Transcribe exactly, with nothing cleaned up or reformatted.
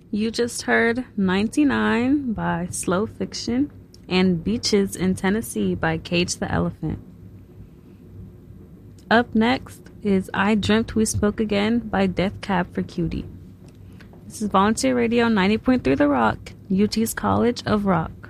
You just heard ninety-nine by Slow Fiction and Beaches in Tennessee by Cage the Elephant. Up next is I Dreamt We Spoke Again by Death Cab for Cutie. This is Volunteer Radio ninety point three The Rock, U T's College of Rock.